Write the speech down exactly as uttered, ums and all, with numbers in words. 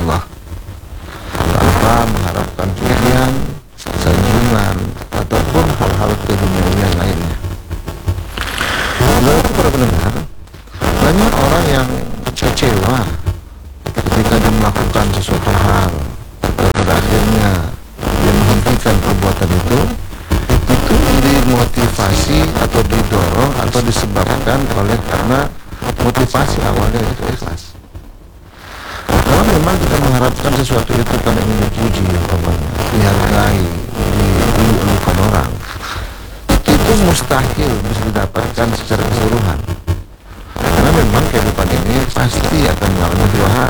Allah, tanpa mengharapkan pujian, sanjungan, ataupun hal-hal keduniawian lainnya. Lalu para pendengar, banyak orang yang kecewa ketika dia melakukan sesuatu hal, pada akhirnya dia menghentikan perbuatan itu. Itu dimotivasi atau didorong atau disebabkan oleh karena motivasi awalnya itu ikhlas. Kalau memang kita mengharapkan sesuatu itu karena ingin dipuji, umpamanya dihargai, diulukan orang, itu mustahil bisa didapatkan secara keseluruhan. Karena memang kehidupan ini pasti akan mengalami dua hal,